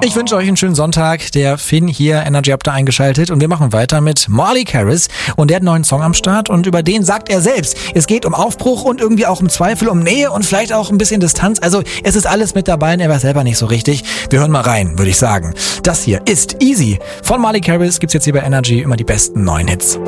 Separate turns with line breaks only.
Ich wünsche euch einen schönen Sonntag. Der Finn hier, Energy habt ihr eingeschaltet und wir machen weiter mit Marley Harris und der hat einen neuen Song am Start und über den sagt er selbst, es geht um Aufbruch und irgendwie auch um Zweifel, um Nähe und vielleicht auch ein bisschen Distanz. Also es ist alles mit dabei und er weiß selber nicht so richtig. Wir hören mal rein, würde ich sagen. Das hier ist Easy von Marley Harris, gibt's jetzt hier bei Energy immer die besten neuen Hits.